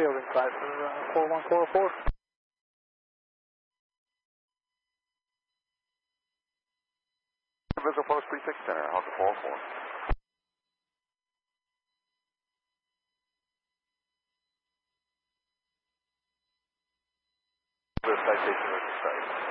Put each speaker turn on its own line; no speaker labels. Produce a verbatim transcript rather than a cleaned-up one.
Building five for four one four four.
Visual Post Precinct Center, Alpha four four. The citation was the site.